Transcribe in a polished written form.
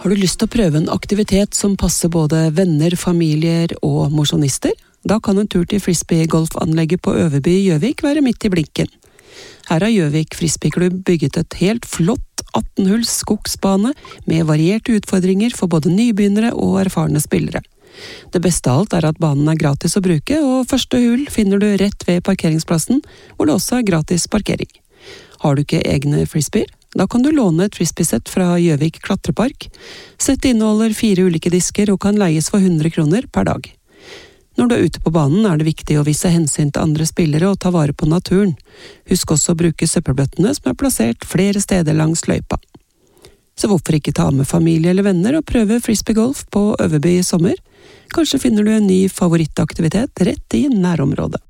Har du lyst til å prøve en aktivitet som passer både venner, familier og mosjonister? Da kan en tur til frisbee-golfanlegget på Øverby i Gjøvik være midt i blinken. Her har Gjøvik frisbeeklubb bygget et helt flott 18-hulls skogsbane med varierte utfordringer for både nybegynnere og erfarne spillere. Det beste av alt er at banen er gratis å bruke, og første hull finner du rett ved parkeringsplassen, hvor det også er gratis parkering. Har du ikke egne frisbeer? Da kan du låne et frisbeesett fra Gjøvik klatrepark. Settet inneholder 4 ulike disker og kan leies for 100 kroner per dag. Når du er ute på banen er det viktig å vise hensyn til andre spillere og ta vare på naturen. Husk også å bruke søppelbøttene som er plassert flere steder langs løypa. Så hvorfor ikke ta med familie eller venner og prøve frisbeegolf på Øverby i sommer? Kanskje finner du en ny favorittaktivitet rett i nærområdet.